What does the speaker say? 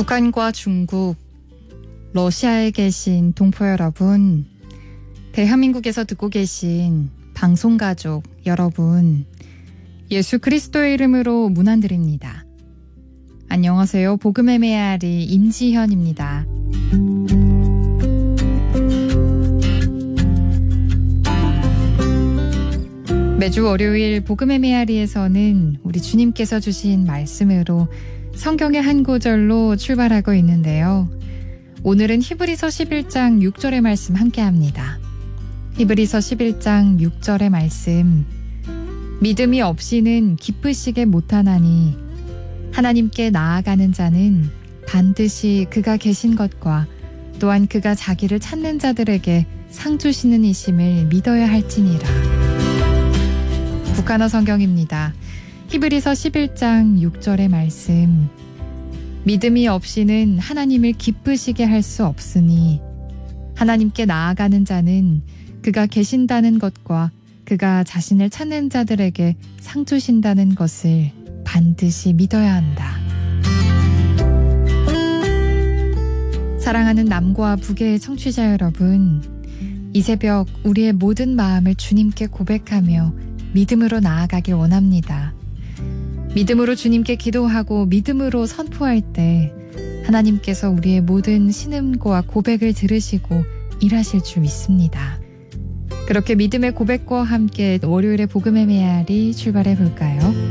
북한과 중국, 러시아에 계신 동포 여러분, 대한민국에서 듣고 계신 방송가족 여러분, 예수 그리스도의 이름으로 문안드립니다. 안녕하세요. 복음의 메아리 임지현입니다. 매주 월요일 복음의 메아리에서는 우리 주님께서 주신 말씀으로 성경의 한 구절로 출발하고 있는데요. 오늘은 히브리서 11장 6절의 말씀 함께합니다. 히브리서 11장 6절의 말씀. 믿음이 없이는 기쁘시게 못하나니 하나님께 나아가는 자는 반드시 그가 계신 것과 또한 그가 자기를 찾는 자들에게 상 주시는 이심을 믿어야 할지니라. 북한어 성경입니다. 히브리서 11장 6절의 말씀. 믿음이 없이는 하나님을 기쁘시게 할 수 없으니 하나님께 나아가는 자는 그가 계신다는 것과 그가 자신을 찾는 자들에게 상 주신다는 것을 반드시 믿어야 한다. 사랑하는 남과 북의 청취자 여러분, 이 새벽 우리의 모든 마음을 주님께 고백하며 믿음으로 나아가길 원합니다. 믿음으로 주님께 기도하고 믿음으로 선포할 때 하나님께서 우리의 모든 신음과 고백을 들으시고 일하실 줄 믿습니다. 그렇게 믿음의 고백과 함께 월요일의 복음의 메아리 출발해 볼까요?